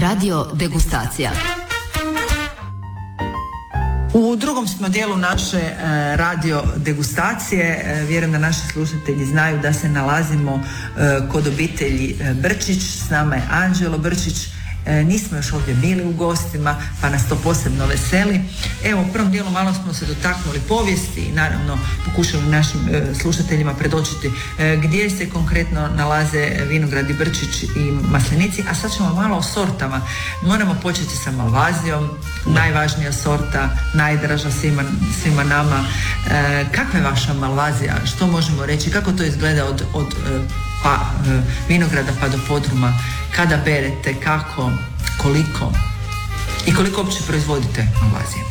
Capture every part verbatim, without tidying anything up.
Radio degustacija. U drugom smo dijelu naše e, radio degustacije. E, vjerujem da naši slušatelji znaju da se nalazimo e, kod obitelji e, Brčić. S nama je Anđelo Brčić. E, nismo još ovdje bili u gostima, pa nas to posebno veseli. Evo, u prvom dijelu malo smo se dotaknuli povijesti i naravno pokušali našim e, slušateljima predočiti e, gdje se konkretno nalaze vinogradi Brčić i maslinici, a sad ćemo malo o sortama. Moramo početi sa Malvazijom, najvažnija sorta, najdraža svima, svima nama. E, kakva je vaša Malvazija? Što možemo reći? Kako to izgleda od, od pa, vinograda pa do podruma? Kada berete, kako, koliko i koliko uopće proizvodite Malvazije?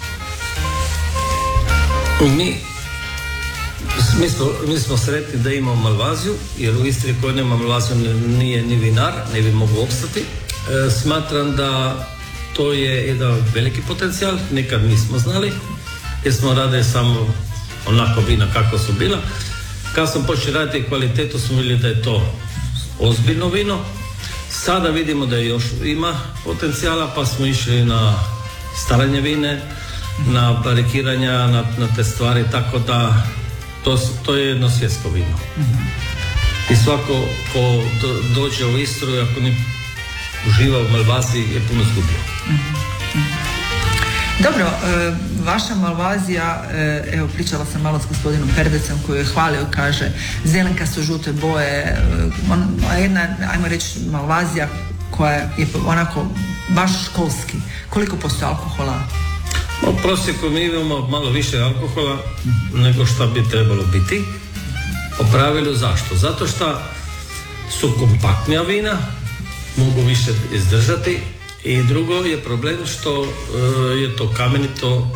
Mi, mi, smo, mi smo sretni da imamo Malvaziju, jer u Istri koji nema Malvaziju nije ni vinar, ne bi mogu opstati. E, smatram da to je jedan veliki potencijal, nikad nismo znali, jer smo radili samo onako vina kako su bila. Kad sam počeo raditi kvalitetu, smo vidjeli da je to ozbiljno vino. Sada vidimo da još ima potencijala, pa smo išli na staranje vine, na barikiranja, na, na te stvari, tako da to, to je jedno svjetsko vino. Mm-hmm. I svako ko do, dođe u Istru, ako ne uživa u Malvaziji, je puno zgubio. Mm-hmm. Dobro, e, vaša Malvazija, e, evo pričala sam malo s gospodinom Perdecom koji je hvalio, kaže zelenka su žute boje, e, on, jedna, ajmo reći, Malvazija koja je onako baš školski. Koliko postoji alkohola? U prosjeku mi imamo malo više alkohola nego što bi trebalo biti. Po pravilu zašto? Zato što su kompaktnija vina, mogu više izdržati. I drugo je problem što uh, je to kamenito, uh,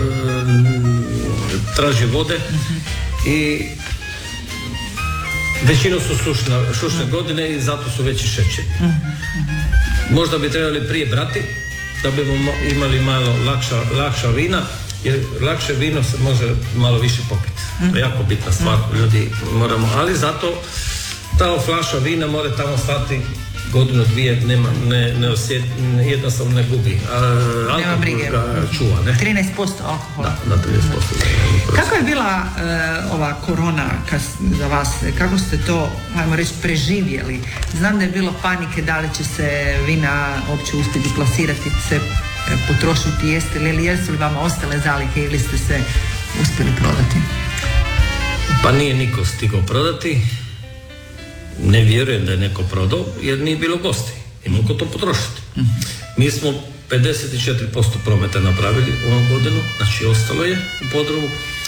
traži vode i većinom su sušne, sušne godine i zato su veći šećeri. Možda bi trebali prije brati da bi imali malo lakša, lakša vina, jer lakše vino se može malo više popiti. To je jako bitna stvar, ljudi moramo, ali zato ta flaša vina mora tamo stati godinu, dvije, nema, ne, ne osjet, jednostavno ne gubi. A, nema brige. Čuva, ne? trinaest posto alkohola. Da, da, trinaest posto. Kako je bila uh, ova korona kas, za vas? Kako ste to, ajmo reći, preživjeli? Znam da je bilo panike da li će se vina uopće uspjeti plasirati, se potrošiti, jeste li, ili jesu li vama ostale zalihe ili ste se uspjeli prodati? Pa nije niko stigao prodati. Ne vjerujem da je neko prodao, jer nije bilo gosti i mogu to potrošiti. Mm-hmm. Mi smo pedeset četiri posto prometa napravili u ovom godinu, znači ostalo je u podrumu.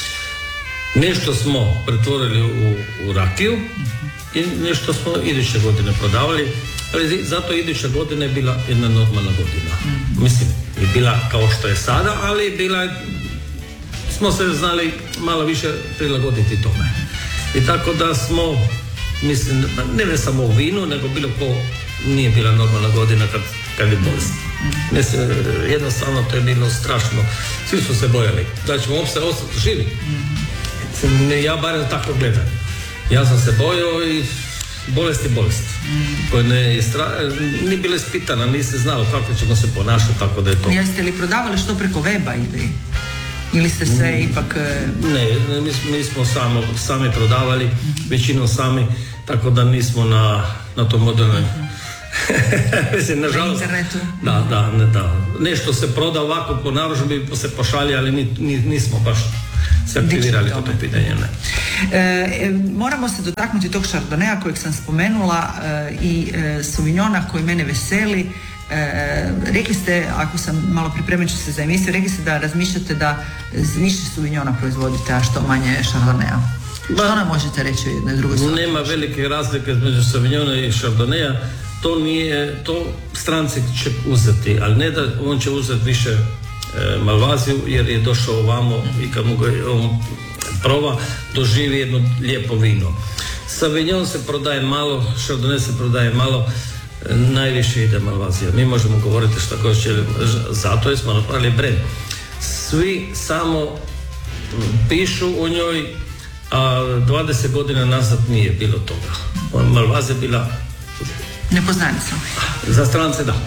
Nešto smo pretvorili u, u rakiju mm-hmm. i nešto smo iduće godine prodavali, ali zato iduća godina je bila jedna normalna godina. Mm-hmm. Mislim, je bila kao što je sada, ali bila smo se znali malo više prilagoditi tome. I tako da smo, mislim, ne samo u vinu, nego bilo ko nije bila normalna godina kad, kad je bolest. Mislim, jednostavno to je bilo strašno. Svi su se bojali da ćemo uopće ostati živi. Mislim, ja barem tako gledam. Ja sam se bojao i bolest je bolest. Koja ne, stra... nije bila ispitana, nisi znao kako ćemo se ponašati, tako da je to. Jeste li prodavali što preko weba ili, ili ste se mm. ipak... Ne, mi, mi smo samo, sami prodavali, mm-hmm. većinom sami, tako da nismo na, na tom modernoj... Mm-hmm. Mislim, nažalost, na internetu. Da, da, ne, da. Nešto se proda ovako po narudžbi, se pošalje, ali ni, ni, nismo baš se aktivirali to pitanje. Ne. E, moramo se dotaknuti tog šardonea kojeg sam spomenula e, i e, Sauvignona koji mene veseli. E, rekli ste, ako sam malo pripremajući se za emisiju, rekli ste da razmišljate da više Sauvignona proizvodite, a što manje šardonea. Što nam možete reći o jednoj drugoj stvari? Nema velike razlike između Sauvignona i šardonea. To nije, to stranci će uzeti, ali ne da on će uzeti više e, Malvaziju, jer je došao ovamo i kad mu ga on proba, doživi jedno lijepo vino. Sauvignon se prodaje malo, Chardonnay se prodaje malo, e, najviše ide Malvazija. Mi možemo govoriti šta god će, zato je smo napravili brand. Svi samo pišu o njoj, a dvadeset godina nazad nije bilo toga. Malvazija je bila nepoznanica. Za strance da.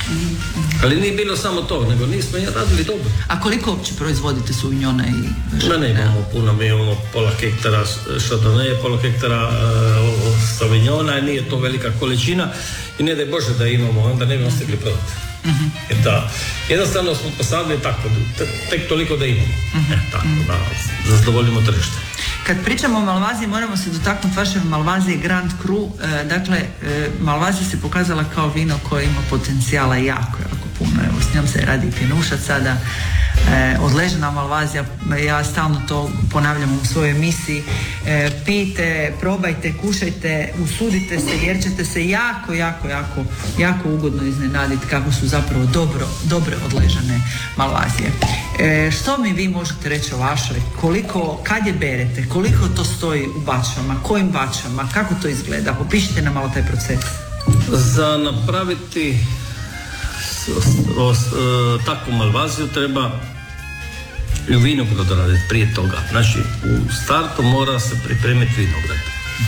Ali nije bilo samo to, nego nismo je radili dobro. A koliko uopće proizvodite suvinjona i... Ma ne imamo puno, mi imamo pola hektara šardoneje, pola hektara uh, savinjona, nije to velika količina i ne daj Bože da imamo, onda ne bi stigli prodati. Uh-huh. Da, jednostavno smo posadili tako, tek toliko da imamo. Uh-huh. E, tako da zadovoljimo tržište. Kad pričamo o Malvaziji, moramo se dotaknuti vaše Malvazije Grand Cru. E, dakle, e, Malvazija se pokazala kao vino koje ima potencijala jako, jako puno. Evo, s njom se radi pjenušac sada. E, odležena Malvazija, ja stalno to ponavljam u svojoj emisiji. E, pijte, probajte, kušajte, usudite se jer ćete se jako, jako, jako, jako ugodno iznenaditi kako su zapravo dobro, dobre odležane Malvazije. E, što mi vi možete reći o vašoj? Koliko, kad je berete? Koliko to stoji u bačvama? Kojim bačvama? Kako to izgleda? Opišite nam malo taj proces. Za napraviti o, o, takvu Malvaziju treba i u vinogradu raditi prije toga. Znači, u startu mora se pripremiti vinograd.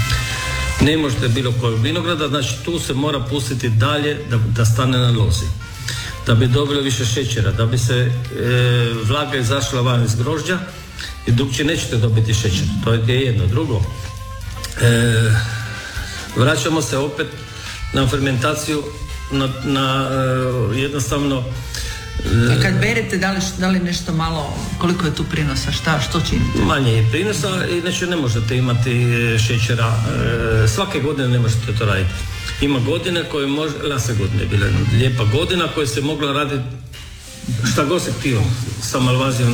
Ne možete bilo kojeg vinograda, znači tu se mora pustiti dalje da, da stane na lozi. Da bi dobilo više šećera, da bi se e, vlaga izašla van iz grožđa i drugčije nećete dobiti šećer. To je jedno. Drugo, e, vraćamo se opet na fermentaciju, na, na e, jednostavno... E, a kad berete, da li, da li nešto malo, koliko je tu prinosa, šta, što činite? Manje je prinosa, inače ne možete imati šećera. E, svake godine ne možete to raditi. Ima godine koje može, lase godine je bila lijepa godina koja se mogla raditi šta god se htio sa Malvazijom.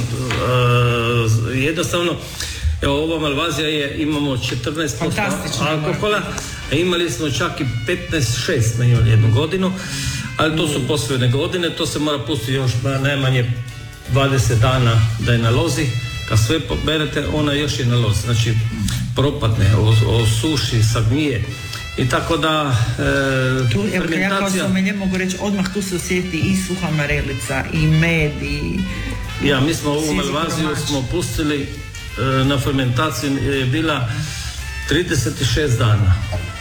E, jednostavno, evo ova Malvazija je, imamo četrnaest posto alkohola, a imali smo čak i petnaest šest na jednu godinu, ali to su poslovne godine, to se mora pustiti još najmanje dvadeset dana da je na lozi. Kad sve poberete, ona još je na lozi, znači propadne, osuši, sagnije. I tako da e, tu, evo, fermentacija... Ja kao sommelier mogu reći, odmah tu se osjeti i suha marelica, i med, i... Ja, mi smo ovu Malvaziju smo pustili e, na fermentaciju, je bila trideset šest dana.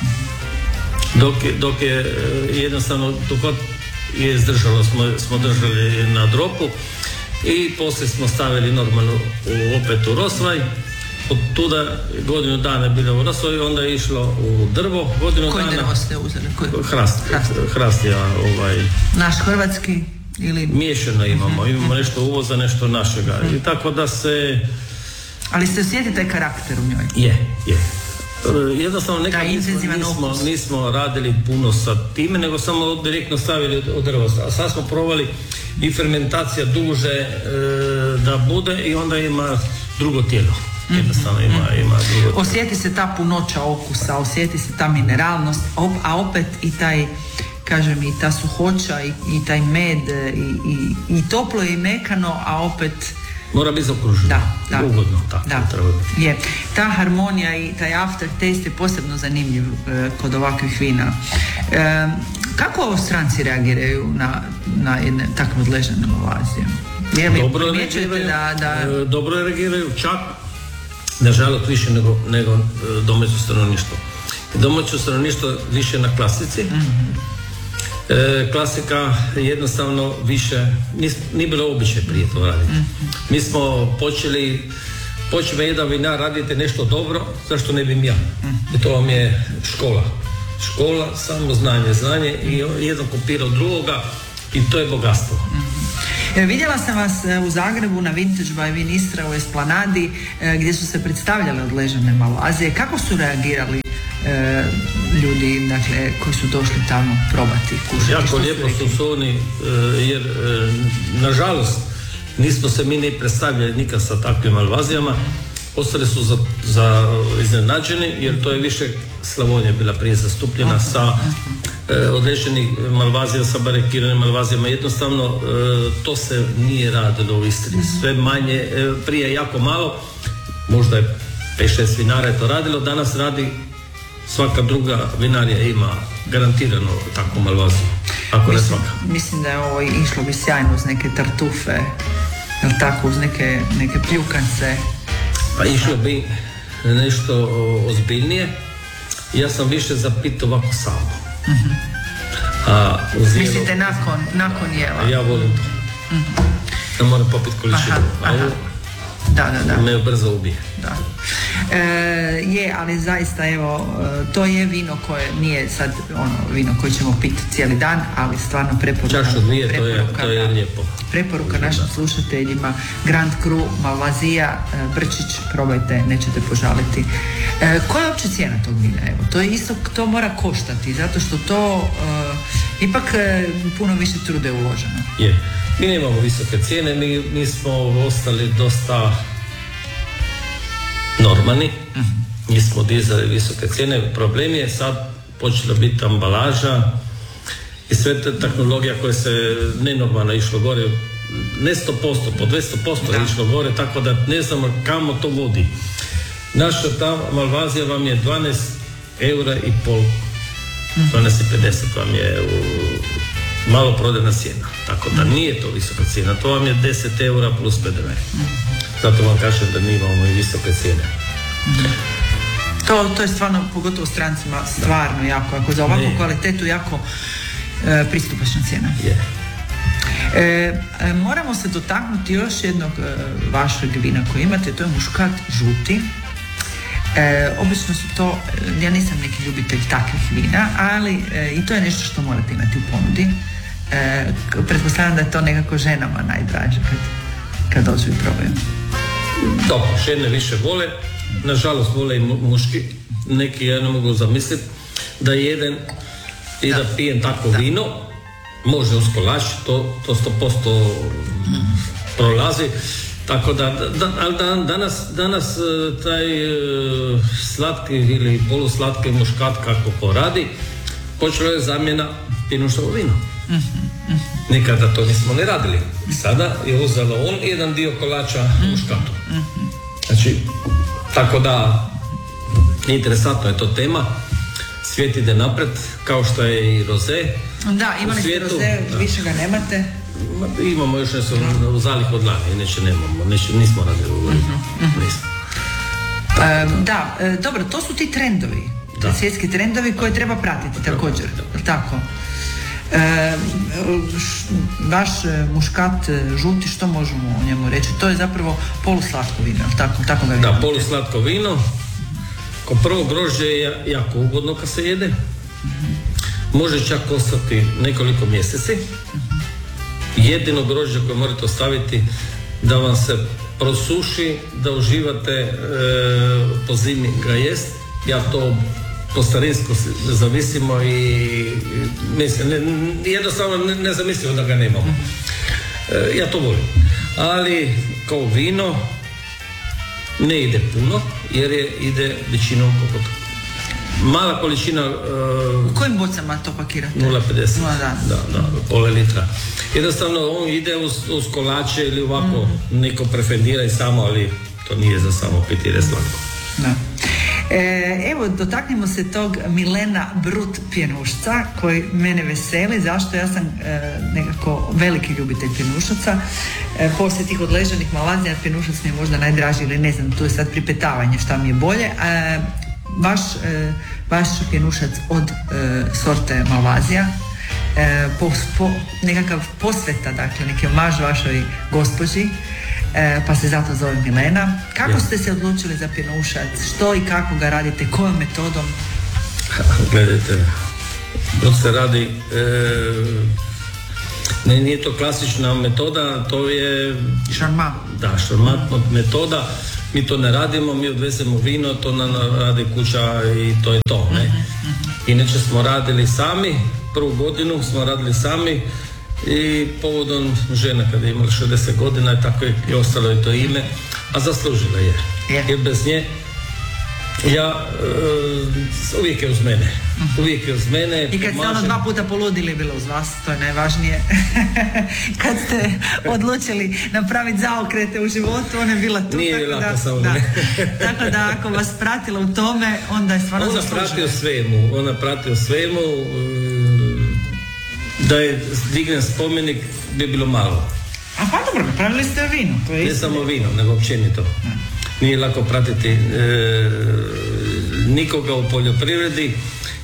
Dok je, dok je e, jednostavno, dok je izdržalo, smo, smo držali na dropu i poslije smo stavili normalno u, opet u rosvaj. Od tuda godinu dana je bilo u rosvoju, onda je išlo u drvo, godinu Koji dana... Koji drvo ste uzeli? Koji? Hrast. Hrast. Hrast ja, ovaj... Naš hrvatski ili... Miješano imamo, imamo nešto uvoza, nešto našega. I tako da se... Ali ste osjetili taj karakter u njoj? Je, je. Jednostavno nekad nismo, nismo, nismo radili puno sa time, nego samo direktno stavili od drva. A sad smo probali i fermentacija duže e, da bude i onda ima drugo tijelo. Jednostavno ima, ima drugo. Osjeti se ta punoća okusa, osjeti se ta mineralnost, a opet i taj, kažem, i ta suhoća i, i taj med i, i, i toplo i mekano, a opet mora biti zaokruženo. Da, da. Ugodno, tako da. treba biti. Je. Ta harmonija i taj after taste je posebno zanimljiv e, kod ovakvih vina. E, kako stranci reagiraju na, na jedne takve odležane Malvazije? Je li primjećujete da, da... Dobro reagiraju, čak nažalost više nego, nego domaće stanovništvo. Domaće stanovništvo više na klasici. Mm-hmm. E, klasika jednostavno više, nije bilo običaj prije to raditi. Mm-hmm. Mi smo počeli, počeli jedan vinar, radite nešto dobro, zašto ne bim ja? Mm-hmm. I to vam je škola. Škola, samo znanje, znanje i jedan kopira od drugoga i to je bogatstvo. Mm-hmm. Vidjela sam vas u Zagrebu na Vintage by Vin Istra u Esplanadi gdje su se predstavljale odležane Malvazije. Kako su reagirali e, ljudi, dakle, koji su došli tamo probati, kušati? Jako lijepo su su oni, jer e, nažalost nismo se mi ne predstavljali nikad sa takvim Malvazijama. Ostali su za, za iznenađeni, jer to je više Slavonija bila prije zastupljena sa e, određenih Malvazija, sa barekiranim Malvazijama. Jednostavno e, to se nije radilo u Istri. Sve manje, e, prije jako malo, možda je pet šest vinara je to radilo, danas radi svaka druga vinarija ima garantirano takvu Malvaziju. Ako mislim, ne svaka. Mislim da je ovo išlo bi sjajno uz neke tartufe, jel tako, uz neke, neke pljukance. Pa išlo bi nešto ozbiljnije. Ja sam više zapitao ovako samo. Mm-hmm. A uz jelo, mislite nakon, nakon jela? Ja volim to. Mm-hmm. Ja moram popiti količinu. Aha, aha. Da, da, da. Me brzo ubije. Da. E, je, ali zaista evo, to je vino koje nije sad ono vino koje ćemo piti cijeli dan, ali stvarno preporuka. Čašu dvije, to je, to je lijepo. Preporuka našim slušateljima, Grand Cru, Malvazija, Brčić, probajte, nećete požaliti. E, koja je uopće cijena tog vina? Evo, to je isto, to mora koštati, zato što to uh, ipak uh, puno više truda je uloženo. Je. Mi nemamo visoke cijene, mi, mi smo ostali dosta normalni, uh-huh. Nismo dizali visoke cijene. Problem je sad počela biti ambalaža i sve te tehnologija koja se nenormalno išlo gore, ne sto posto, po dvjesto posto je išlo gore, tako da ne znamo kamo to vodi. Naša ta Malvazija vam je dvanaest eura i pol, dvanaest i pedeset vam je u malo prodajna cijena, tako da nije to visoka cijena, to vam je deset eura plus pe de ve. Zato vam kažem da mi imamo i visoke cijene. To, to je stvarno, pogotovo strancima, stvarno jako, ako za ovakvu kvalitetu jako e, pristupačna cijena. Je. E, e, moramo se dotaknuti još jednog e, vašeg vina koji imate, to je muškat žuti. E, obično su to, ja nisam neki ljubitelj takvih vina, ali e, i to je nešto što morate imati u ponudi. E, pretpostavljam da je to nekako ženama najdraže kad, kad dođu i probaju. Dobro, žene više vole, nažalost vole i muški, neki ja ne mogu zamisliti da jedem i da, da pijem takvo da. vino, može uz kolač, to, to sto posto mm. prolazi. Tako da, da, da danas, danas taj uh, slatki ili poluslatki muškat kako poradi, počela je zamjena pinušovo vino. Mm-hmm, mm-hmm. Nikada to nismo ne radili. Sada je uzelo on jedan dio kolača mm-hmm. muškatu. Mm-hmm. Znači, tako da interesantno je to tema. Svijet ide napred, kao što je i roze. Da, imali ste roze, da. Više ga nemate. Imamo još nešto u zalih od lani, neće nemamo, neće, nismo radili u uh-huh. nismo. E, da, e, dobro, to su ti trendovi, da. Svjetski trendovi koje treba pratiti također, da. Tako. E, š, vaš muškat žuti, što možemo o njemu reći? To je zapravo poluslatko vino, tako, tako ga vidimo. Da, poluslatko vino. Ko prvo grožđe je jako ugodno kad se jede. Uh-huh. Može čak ostati nekoliko mjeseci. Jedino grožđe koje morate ostaviti da vam se prosuši, da uživate e, po zimi ga jest. Ja to po starinsko zavisimo i mislim, ne, jednostavno ne, ne zamislimo da ga nemamo. E, ja to volim. Ali kao vino ne ide puno jer je ide većinom poput mala količina... Uh, u kojim bocama to pakirate? nula zarez pedeset. Da. da, da, pola litra. Jednostavno on ide uz, uz kolače ili ovako, mm. neko prefendira i samo, ali to nije za samo piti jer je slatko. Da. E, evo, dotaknemo se tog Milena Brut pjenušca koji mene veseli. Zašto? Ja sam e, nekako veliki ljubitelj pjenušaca. E, poslije tih odležanih Malvazija pjenušac mi je možda najdraži ili ne znam, tu je sad pripetavanje šta mi je bolje. E, Vaš, e, vaš pjenušac od e, sorte Malvazija, e, po, po, nekakav posveta, dakle, neki omaž vašoj gospođi, e, pa se zato zove Milena. Kako ja. ste se odlučili za pjenušac? Što i kako ga radite? Kojom metodom? Gledajte, to se radi... E, ne, nije to klasična metoda, to je... Šarma. Da, šarmantna metoda. Mi to ne radimo, mi odvezemo vino, to nam radi kuća i to je to, ne? Mm-hmm. Inače smo radili sami, prvu godinu smo radili sami i povodom žena kada je imala šezdeset godina i tako je i ostalo je to ime, a zaslužila je. Yeah. Jer bez nje, ja, uh, uvijek je uz mene. Uvijek je uz mene. I kad ste ono dva puta poludili bilo uz vas, to je najvažnije. Kad ste odlučili napraviti zaokrete u životu, ona je bila tu. Nije tako lako da, sa da. Tako da ako vas pratila u tome, onda je stvarno ona zaslužila. Ona prati u svemu, ona prati u svemu. Da je dignen spomenik bi bilo malo. A pa dobro, napravili ste vino. To je ne samo vino, nego općenito. Nije lako pratiti e, nikoga u poljoprivredi,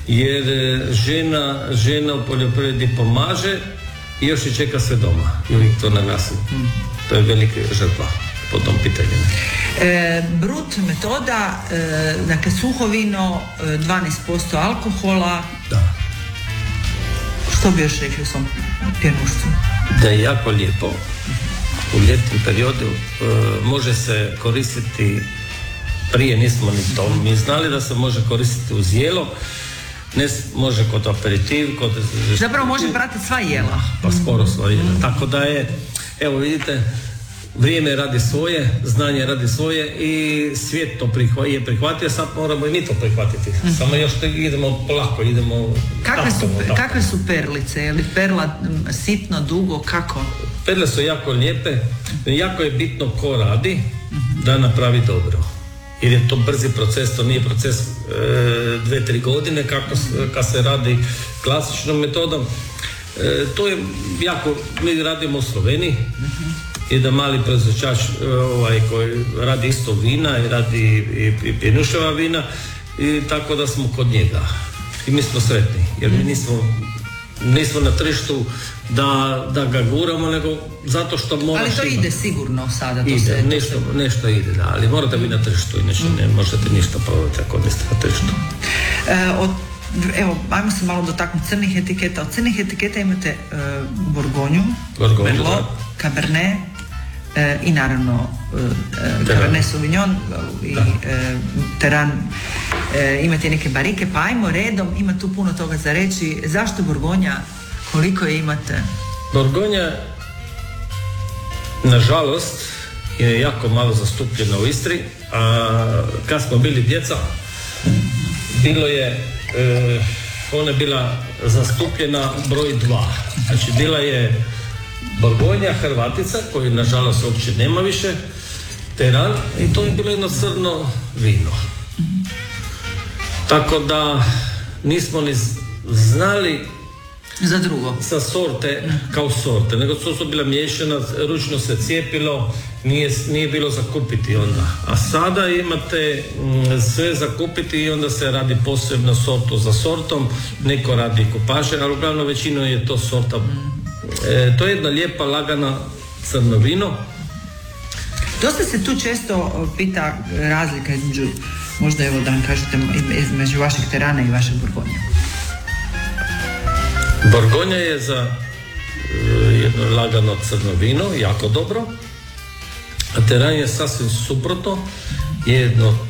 jer žena, žena u poljoprivredi pomaže i još i čeka sve doma i uvijek to na nas. To je velika žrtva po tom pitanju. E, brut metoda, e, dakle suho vino, dvanaest posto alkohola. Da. Što bi još rekli u svom pjenušcu? Da je jako lijepo. U ljetnom periodu e, može se koristiti, prije nismo ni to mi znali da se može koristiti uz jelo, ne može kod aperitiv, kod... Zapravo može pratiti sva jela. Pa skoro sva jela. Mm. Tako da je, evo vidite, vrijeme radi svoje, znanje radi svoje i svijet to prihva, je prihvatio, sad moramo i mi to prihvatiti. Mm. Samo još idemo polako, idemo... Kakve su, kakve su perlice? Je li perla sitno, dugo, kako? Perle su jako lijepe, jako je bitno ko radi mm-hmm. da napravi dobro. Jer je to brzi proces, to nije proces e, dve, tri godine kako kad se radi klasičnom metodom. E, to je jako, mi radimo u Sloveniji, mm-hmm. i da mali proizvođač ovaj, koji radi isto vina i radi i, i pjenuševa vina i tako da smo kod njega. I mi smo sretni, jer mi nismo, nismo na tržištu da, da ga guramo, nego zato što moraš... Ali to imati. Ide sigurno sada. To ide, se, to nešto, se... nešto ide, da, ali morate biti na tržištu, inače mm. ne možete ništa prodati ako niste na tržištu. E, od, evo, ajmo se malo dotaknuti crnih etiketa. Od crnih etiketa imate e, Borgonju, Merlot, Cabernet, E, i naravno e, Cabernet Sauvignon i e, Teran, e, imate neke barike, pa ajmo redom, ima tu puno toga za reći. Zašto Borgonja, koliko je imate? Borgonja nažalost je jako malo zastupljena u Istri, a kad smo bili djeca bilo je e, ona je bila zastupljena broj dva, znači bila je Borgonja, Hrvatica, koju nažalost uopće nema više, Teran, i to je bilo jedno crno vino. Tako da nismo ni znali za drugo sa sorte kao sorte, nego to su bila miješana, ručno se cijepilo, nije, nije bilo za kupiti onda. A sada imate m, sve za kupiti i onda se radi posebno sortu za sortom, neko radi kupaže, ali uglavnom većinom je to sorta. E, to je jedna lijepa, lagana crno vino. Dosta se tu često pita razlika između, možda evo da vam kažete, između vašeg Terana i vašeg Borgonja. Borgonja je za e, jedno lagano crno vino, jako dobro. A Teran je sasvim suprotno, je jedno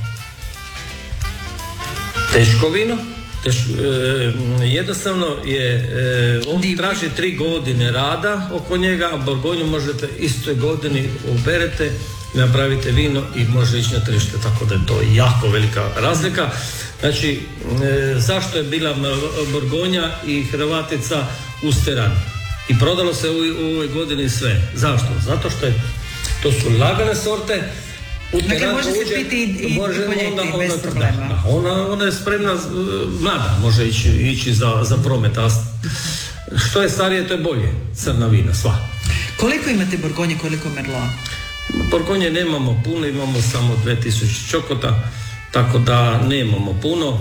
teško vino. Teš, e, jednostavno je e, on Divni. traži tri godine rada oko njega, a Borgonju možete istoj godini uberete, napravite vino i može ići na tržište, tako da je to jako velika razlika. Znači, e, zašto je bila Borgonja i Hrvatica uz Teran? I prodalo se u, u ovoj godini sve. Zašto? Zato što je, to su lagane sorte. Dakle, može se piti i, i poljeti bez problema. Da, ona, ona je spremna, mlada, može ići, ići za, za promet, a što je starije, to je bolje, crna vina, sva. Koliko imate Borgonje, koliko Merlota? Borgonje nemamo puno, imamo samo dvije tisuće čokota, tako da nemamo puno.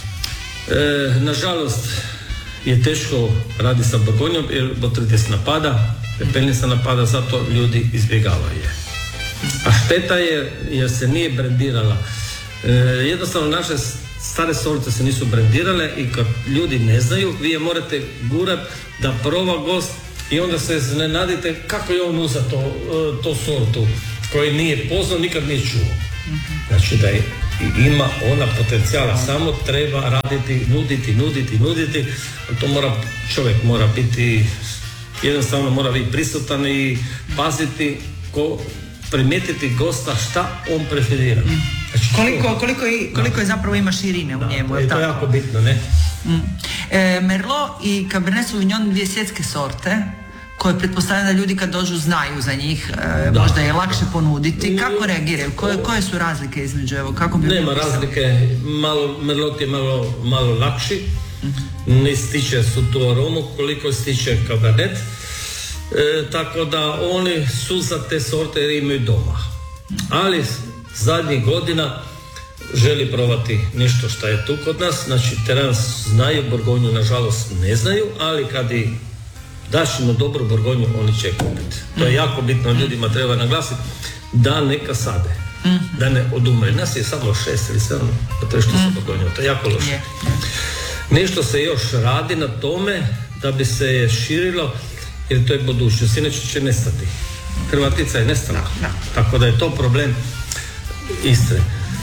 E, nažalost, je teško radi sa Borgonjom, jer botritis napada, pepelnica napada, zato ljudi izbjegavaju je. A šteta je jer se nije brendirala. E, jednostavno naše stare sorte se nisu brendirale i kad ljudi ne znaju, vi je morate gurat da proba gost i onda se iznenadite kako je on uzeo to, to sortu koji nije poznao, nikad nije čuo. Znači da je, ima ona potencijala, samo treba raditi, nuditi, nuditi, nuditi. To mora, čovjek mora biti, jednostavno mora biti prisutan i paziti ko primijetiti gosta šta on preferira. Znači, koliko, koliko, je, koliko je zapravo ima širine da, u njemu, je to tako? je jako bitno, ne? Mm. E, Merlot i Cabernet Sauvignon, dvije svjetske sorte koje pretpostavljam da ljudi kad dođu znaju za njih, e, možda je lakše ponuditi. Kako reagiraju? Koje, koje su razlike između, evo, kako bi... Nema razlike, malo, Merlot je malo, malo lakši, mm-hmm. ne stiče su tu aromu koliko stiče Cabernet. E, tako da oni su za te sorte jer imaju doma. Ali zadnjih godina želi probati nešto što je tu kod nas, znači teran znaju, Borgonju nažalost ne znaju, ali kad i daš im dobru Borgonju, oni će kupiti. To je jako bitno, ljudima treba naglasiti da neka sade, da ne odumre. Nas je samo šest ili sedam na tržištu sa Borgonjom, to je jako loše. Nešto se još radi na tome da bi se širilo, jer to je budućnost, inače će nestati. Hrvatica je nestala, tako da je to problem Istre.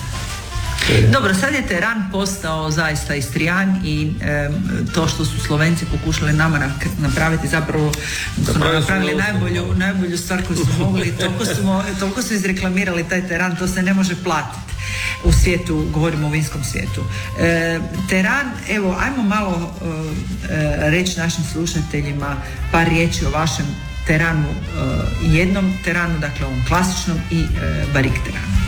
Dobro, sad je teran postao zaista Istrijan i e, to što su Slovenci pokušali nama napraviti, zapravo su nam napravili najbolju, najbolju stvar koju su mogli, toliko su, toliko su izreklamirali taj teran, to se ne može platiti u svijetu, govorimo o vinskom svijetu. E, teran, evo, ajmo malo e, reći našim slušateljima par riječi o vašem teranu, e, jednom teranu, dakle ovom klasičnom i e, barik teranu.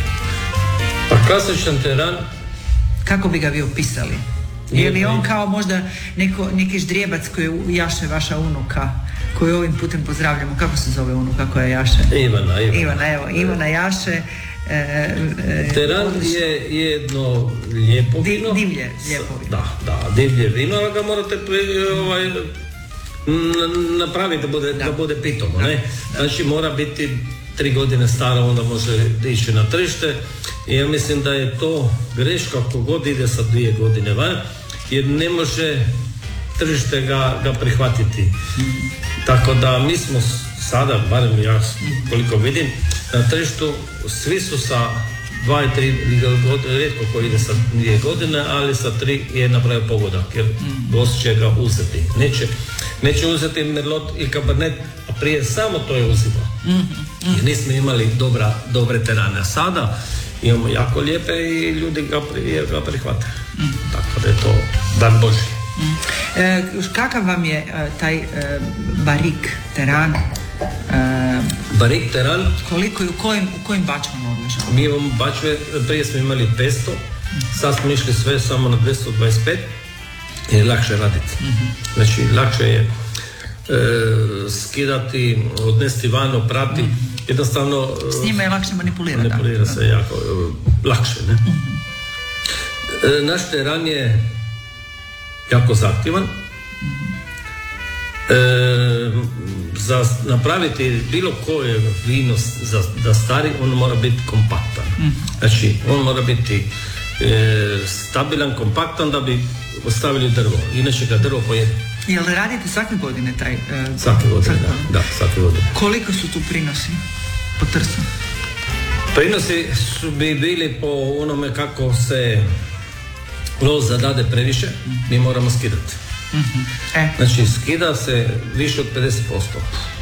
Pa klasičan teran... Kako bi ga vi opisali? Je li on kao možda neko, neki ždrijebac koji jaše vaša unuka, koju ovim putem pozdravljamo? Kako se zove unuka koja jaše? Ivana. Ivana, Ivana evo, Ivana jaše. E, e, teran odlično. je jedno lijepo vino. Divlje, lijepo vino. Da, da, divlje vino, ali ga morate pri, ovaj, napraviti da bude, da. Da bude pitomo, da. Ne? Znači mora biti tri godine stara, onda može ići na tržište. I ja mislim da je to greška ako god ide sa dvije godine van, jer ne može tržište ga, ga prihvatiti. Mm. Tako da mi smo sada, barem ja koliko vidim, na tržištu svi su sa dva i tri, rijetko ko ide sa dvije godine, ali sa tri je napravio pogodak, jer mm. gost će ga uzeti. Neće, neće uzeti Merlot i Cabernet, a prije samo to je uzimao. Mm-hmm. Jer nismo imali dobra, dobre terane. A sada imamo jako lijepe i ljudi ga, ga prihvate. Mm. Tako da je to dan Božji. Mm. E, kakav vam je e, taj e, barik teran? E, barik teran? Koliko i u kojim, u kojim bačvama odležava? Mi imamo bačve, prije smo imali petsto, mm. sad smo išli sve samo na dvjesto dvadeset pet, jer je lakše raditi. Mm-hmm. Znači, lakše je e, skidati, odnesti van, oprati. Mm. Jednostavno... S njima je lakše manipulirati. Manipulira se jako lakše, ne? Mm-hmm. E, naš teran je jako zahtjevan. Mm-hmm. E, za napraviti bilo koje vino za, da stari, on mora biti kompaktan. Mm-hmm. Znači, on mora biti e, stabilan, kompaktan da bi ostavili drvo. Inače ga drvo pojede. Jel radite svake godine taj... E, svake godine, svake da, da, svake godine. Koliko su tu prinosi po trsu? Prinosi su bi bili po onome kako se loza dade previše, mm-hmm. mi moramo skidati. Mm-hmm. E. Znači, skida se više od pedeset posto.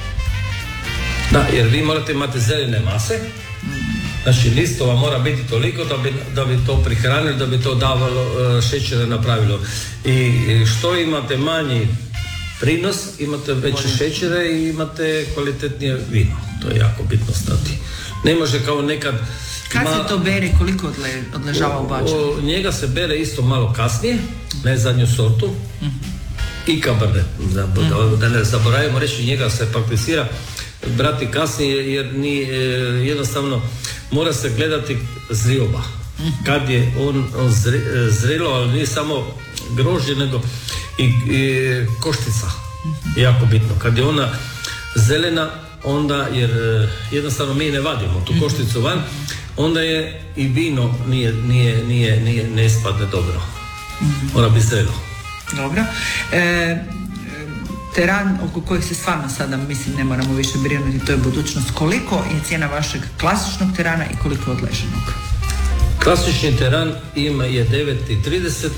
Da, jer vi morate imati zeljene mase, mm-hmm. znači listova mora biti toliko da bi, da bi to prihranili, da bi to davalo šećere napravilo. I što imate manji prinos, imate veće šećere i imate kvalitetnije vino. To je jako bitno znati. Ne može kao nekad... Kad ma... se to bere, koliko odle, odležava u baču? Njega se bere isto malo kasnije, ne zadnju sortu, mm-hmm. i Cabernet. Da, mm-hmm. da ne zaboravimo reći, njega se prakticira brati kasnije, jer ni, jednostavno mora se gledati zrioba. Mm-hmm. Kad je on, on zri, zrilo, ali nije samo grožđe, nego i, i koštica. Mm-hmm. Jako bitno. Kad je ona zelena, onda, jer jednostavno mi ne vadimo tu košticu van, onda je i vino nije, nije, nije, nije ne ispadne dobro. Mm-hmm. Mora biti zrelo. Dobro. E, teran oko kojeg se stvarno sada, mislim, ne moramo više brinuti, to je budućnost. Koliko je cijena vašeg klasičnog terana i koliko je odleženog? Klasični teran ima je devet trideset,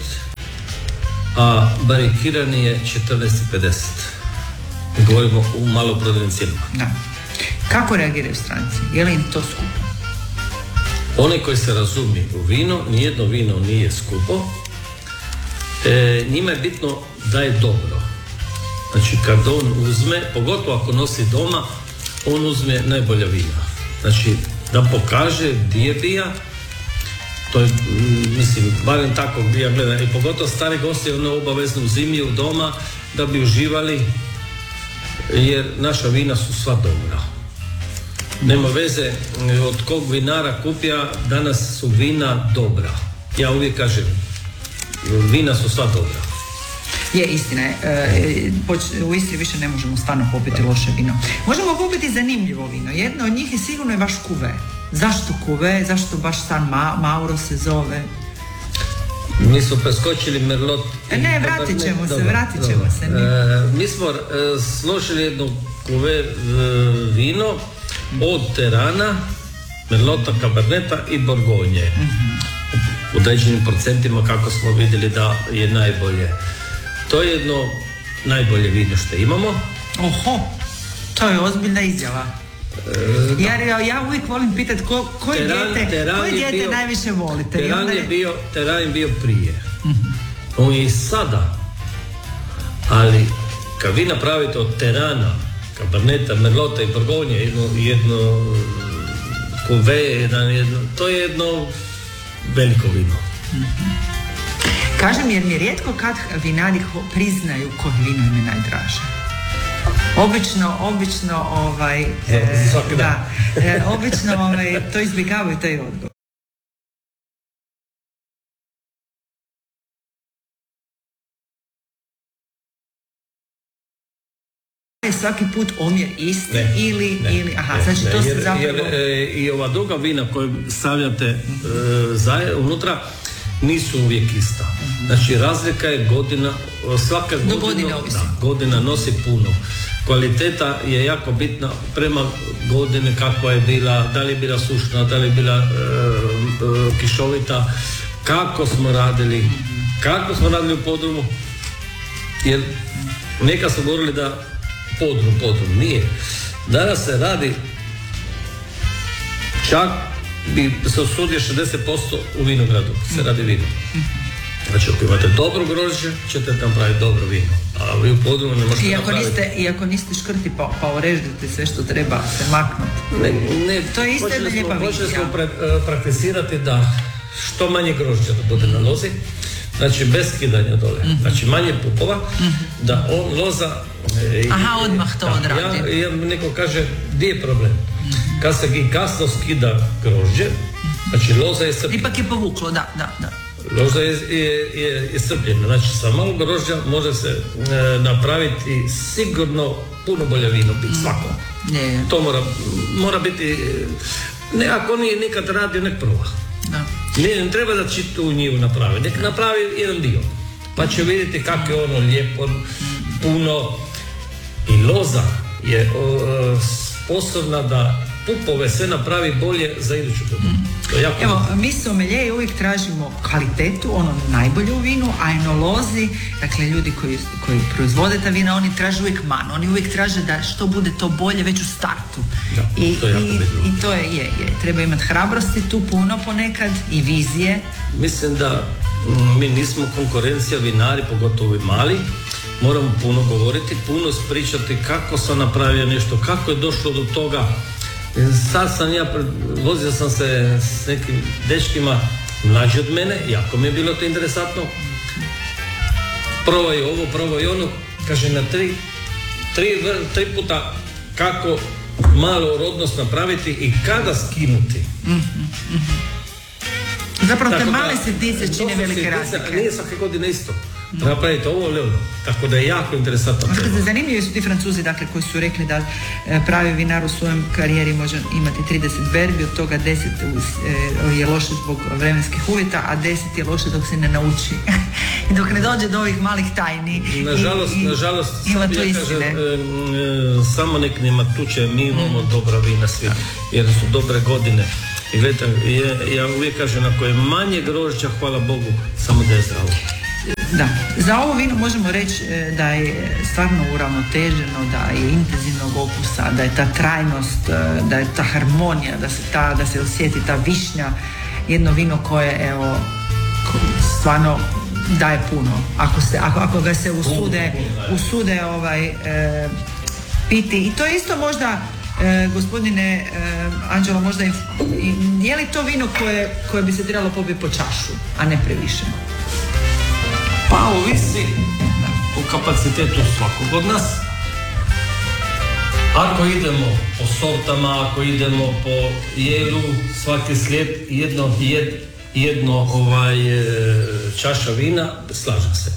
a barikirani je četrnaest pedeset. Govorimo u maloprodajnim cijenama. Da. Kako reagiraju stranci? Je li im to skupo? Oni koji se razumiju u vino, nijedno vino nije skupo. E, njima je bitno da je dobro. Znači kad on uzme, pogotovo ako nosi doma, on uzme najbolja vina. Znači da pokaže gdje je bija, to je, mislim, barem tako bija gleda. I pogotovo stari gosti ono obavezno uzimaju doma da bi uživali, jer naša vina su sva dobra. Nema veze od kog vinara kupija, danas su vina dobra. Ja uvijek kažem, vina su sva dobra. Je, istina je. E, u Istri više ne možemo stvarno popiti loše vino. Možemo popiti zanimljivo vino. Jedno od njih je sigurno je baš kuve. Zašto kuve? Zašto baš San Ma- Mauro se zove? Mi smo preskočili Merlot. E, ne, vratit ćemo ne, se, dobro, vratit ćemo dobro. se. E, mi smo e, složili jedno kuve e, vino od Terana, Merlota, Caberneta i Borgonje. Mm-hmm. U određenim procentima kako smo vidjeli da je najbolje. To je jedno najbolje vino što imamo. Oho, to je ozbiljna izjava. E, ja, ja, ja uvijek volim pitati ko, koje teran, dijete, teran koje dijete bio, najviše volite. Teran je, je bio, teran je bio prije. Mm-hmm. On je i sada. Ali kad vi napravite od Terana, Caberneta, Merlota i Borgonje jedno, jedno kuve, jedan, jedno, to je jedno veliko vino. Mm-hmm. Kažem, jer mi rijetko kad vinari priznaju koje vino im je najdraže. Obično, obično, ovaj, e, da, e, obično ovaj, to izbjegavaju taj odgovor. Je svaki put omjer isti ne, ili, ne, ili, aha, ne, znači ne, to se jer, zapravo... Jer, e, i ova druga vina koju stavljate e, zaje, unutra, nisu uvijek ista. Znači razlika je godina, svaka godina, godina, da, godina nosi puno. Kvaliteta je jako bitna prema godine kakva je bila, da li je bila sušna, da li je bila e, e, kišovita, kako smo radili, kako smo radili u podrumu, jer neka su govorili da podrum, podrum, nije. Danas se radi čak bi se osudio šezdeset posto u vinogradu se radi vino. Znači ako imate dobro grožđe, ćete napraviti dobro vino. A vi u podrumu ne možete iako napraviti. Niste, iako niste škrti pa, pa urežite sve što treba se maknuti. Ne, ne, to je isto jedna lijepa vina. Počeli smo pre, prakticirati da što manje grožđa da bude na lozi. Znači bez skidanja dole. Mm-hmm. Znači manje pupova. Mm-hmm. Da on loza... E, Aha, odmah to odradi. Ja, ja neko kaže, gdje je problem? Mm-hmm. Kad se i kasno skida grožđe, znači loza je srpljena. Ipak je povuklo, da, da, da. Loza je, je, je, je srpljena. Znači sa malo grožđa može se e, napraviti sigurno puno bolje vino, biti svako. Mm. To mora, mora biti... Ne, ako nije nikad radio, nek proba. Da. Ne, ne treba da čitu u njivu napravi. Nek napravi jedan dio. Pa će vidjeti kako je ono lijepo, puno. I loza je o, sposobna da pupove sve napravi bolje za iduću godinu. Mm. Evo, mi sommelieri uvijek tražimo kvalitetu, ono najbolje u vinu, a enolozi, dakle ljudi koji, koji proizvode ta vina, oni traže uvijek man, oni uvijek traže da što bude to bolje već u startu. Da, I, to je i, i to je, je, je, treba imati hrabrosti tu puno ponekad i vizije. Mislim da m, mi nismo konkurencija vinari, pogotovo i mali. Moramo puno govoriti, puno spričati kako sam napravio nešto, kako je došlo do toga. Sad sam ja, vozio sam se s nekim dečkima mlađi od mene, jako mi je bilo to interesantno. Probaj ovo, probaj ono, kaže na tri, tri, tri puta kako malo rodnost napraviti i kada skinuti. Mm-hmm. Zapravo te male sitnice čine velike razlike. Nije svake godine isto. Napravite ovo ili ono. Tako da je jako interesantno. Zanimljivi su ti Francuzi, dakle, koji su rekli da pravi vinar u svojem karijeri može imati trideset berbi, od toga deset je loše zbog vremenskih uvjeta, a deset je loše dok se ne nauči. I dok ne dođe do ovih malih tajni. Nažalost, i, nažalost, ima to ja istine. Kažem, e, e, samo nek nema tuče, mi imamo mm. dobra vina svi, jer su dobre godine. I gledajte, ja, ja uvijek kažem, ako je manje grožđa, hvala Bogu, samo da je zdravo. Da, za ovo vino možemo reći da je stvarno uravnoteženo, da je intenzivnog okusa, da je ta trajnost, da je ta harmonija, da se, ta, da se osjeti ta višnja, jedno vino koje, evo, stvarno daje puno. Ako, se, ako, ako ga se usude, usude ovaj, e, piti. I to je isto možda, e, gospodine e, Anđelo, možda i, je li to vino koje, koje bi se trebalo popiti po čašu, a ne previše? Pa ovisi u kapacitetu svakog od nas. Ako idemo po sortama, ako idemo po jelu, svaki slijed jedno, jed, jedno ovaj, čaša vina, slažem se.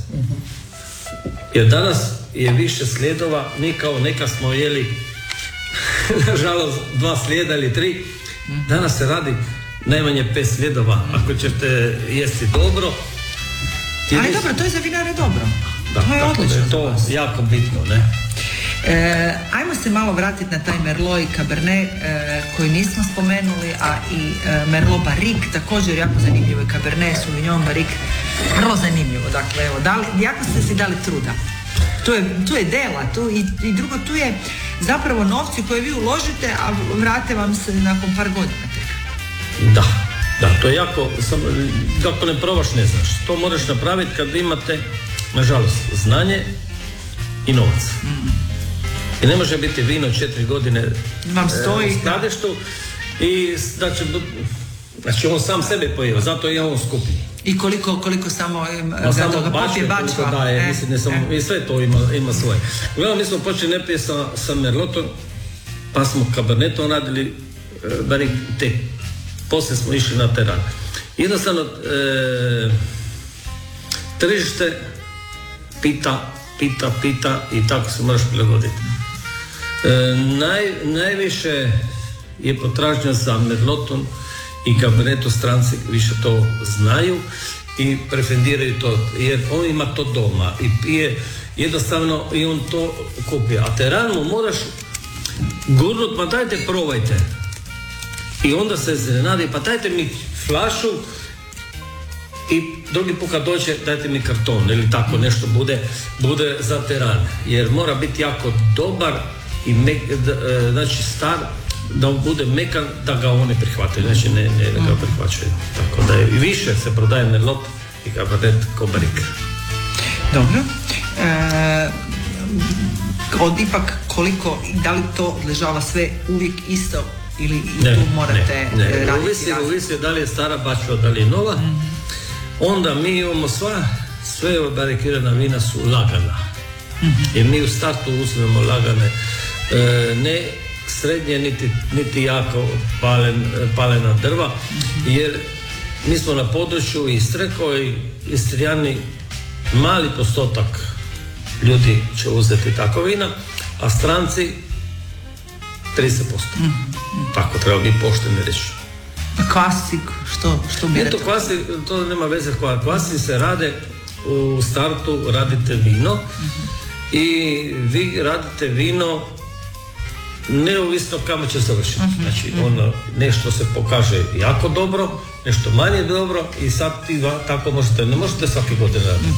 Jer danas je više slijedova, mi kao neka smo jeli, nažalost, dva slijeda ili tri, danas se radi najmanje pet slijedova, ako ćete jesti dobro. Ali dobro, to je za vinare dobro. Da, to je odlično. Je to jako bitno, ne? E, ajmo se malo vratiti na taj Merlot i Cabernet e, koji nismo spomenuli, a i e, Merlot Barrique također jako zanimljivo, i Cabernet Sauvignon Barrique vrlo zanimljivo. Dakle, evo, dali, jako ste si dali truda. Tu je, tu je dela, tu i, i drugo, tu je zapravo novci koje vi uložite, a vrate vam se nakon par godina tek. Da, da, to je jako, sam, kako ne probaš ne znaš. To moraš napraviti kad imate, nažalost, znanje i novac. Mm. I ne može biti vino četiri godine vam stoji u skladištu i da će, znači on sam sebe pojeva, zato je on skuplji. I koliko, koliko samo no, samo ga popije bačva. Daje, e, mislim, ne samo, e. I sve to ima, ima svoje. Uglavnom, mi smo počeli najprije sa, sa Merlotom, pa smo Cabernetom radili, bari tek, poslije smo išli na teran. Jednostavno, e, tržište pita, pita, pita i tako se moraš prilagoditi. E, naj, najviše je potražnja za Merlotom i Cabernetom, stranci više to znaju i preferiraju to, jer on ima to doma i pije jednostavno i on to kupi. A teran mu moraš gurnut, pa dajte probajte. I onda se iznenadi, pa dajte mi flašu i drugi put kad dođe dajte mi karton ili tako nešto bude, bude za teran. Jer mora biti jako dobar i mek, da, znači star, da bude mekan, da ga oni prihvataju, znači ne, ne, ne ga prihvaćaju. Tako da je, i više se prodaje Merlot i Cabernet kao Barrique. Dobro. E, od ipak koliko, da li to odležava sve uvijek isto ili ne, tu morate ne, ne. raditi? Uvisi, uvisi da li je stara bačva, da li je nova. Mm-hmm. Onda mi imamo sva, sve barikirana vina su lagana. Mm-hmm. Jer mi u startu uzmemo lagane, e, ne srednje niti, niti jako palen, palena drva, mm-hmm. jer mi smo na području Istre koji Istrijani mali postotak ljudi će uzeti tako vina, a stranci trideset posto. Mm-hmm. Tako treba biti pošteni reći. Kvasik, što, što bi rekao? Kvasi, to nema veze koja. Kvasi se rade u startu, radite vino mm-hmm. i vi radite vino neovisno kamo će završiti. Mm-hmm. Znači, ono, nešto se pokaže jako dobro, nešto manje dobro i sad ti va, tako možete, ne možete svake godine raditi.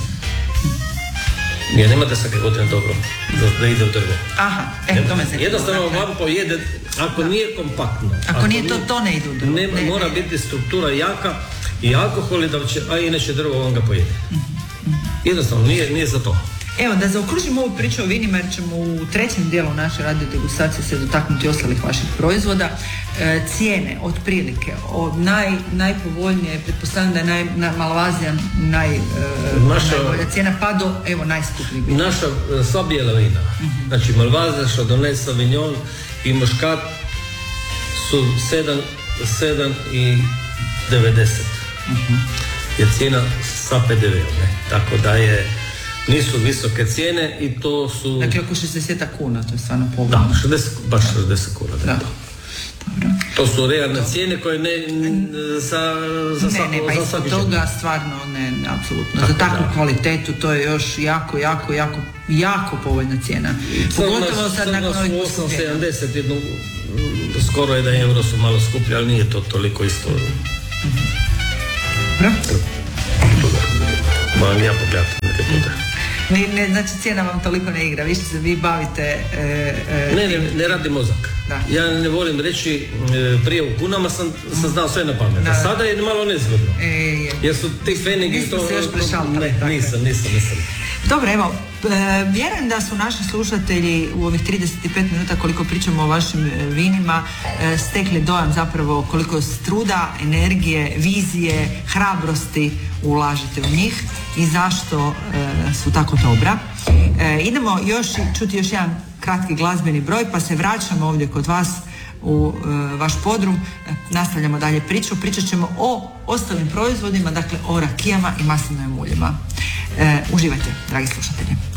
Mm-hmm. Jer nemate svake godine dobro da, da ide u drvo. Aha, e, to me zanima. Jednostavno vam pojede, ako da. Nije kompaktno. Ako, ako nije to, to ne ide u drvo. Ne, ne, mora ne. Biti struktura jaka i alkohol, da će, a inače drvo on ga pojede. Mm-hmm. Jednostavno, nije, nije za to. Evo, da zaokružimo ovu priču o vinima, jer ćemo u trećem dijelu naše radio degustacije se dotaknuti ostalih vaših proizvoda. E, cijene, otprilike, od naj, najpovoljnije, pretpostavljam da je naj, na, Malvazija naj, e, naša, najbolja cijena, pa do, evo, najskupljih vina. Naša sva bijela vina, mm-hmm. znači Malvazija, Chardonnay, Sauvignon i Muscat su sedam i devedeset. Mm-hmm. Je cijena sa pe de veom, ne? Tako da je nisu visoke cijene i to su... Dakle, oko šezdeset kuna, to je stvarno povoljno. Da, šezdeset, baš šezdeset kuna, da. da. Dobro. To su realne cijene koje ne za, za ne, svako, ne, pa ispod toga stvarno ne, ne, apsolutno. Tako, za takvu da. Kvalitetu to je još jako, jako, jako, jako povoljna cijena. Pogotovo sad nakon ovih osam sedamdeset, jednu, skoro jedan euro su malo skuplji, ali nije to toliko isto. Dobro. Moram ja pogledati neke puta. Ne, ne, znači cijena vam toliko ne igra, vi što se vi bavite... E, e, ne, ne, ne radi mozak. Da. Ja ne volim reći, e, prije u kunama sam, sam znao sve na pamet, a sada je malo nezgodno. E, je. Jer su ti feningi... Nismo se još prešaltali. Ne, nisam, nisam, nisam. Dobro, evo, e, vjerujem da su naši slušatelji u ovih trideset pet minuta koliko pričamo o vašim vinima e, stekli dojam zapravo koliko truda, energije, vizije, hrabrosti ulažete u njih i zašto e, su tako dobra. E, idemo još čuti još jedan kratki glazbeni broj pa se vraćamo ovdje kod vas u e, vaš podrum, e, nastavljamo dalje priču, pričat ćemo o ostalim proizvodima, dakle o rakijama i maslinovim uljima. E, uživajte, dragi slušatelji.